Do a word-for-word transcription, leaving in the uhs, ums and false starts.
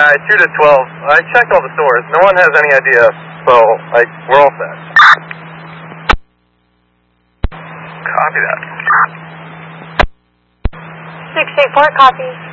Alright, two to twelve. I checked all the stores. No one has any idea, so, like, we're all set. Copy that. six eight four, copy.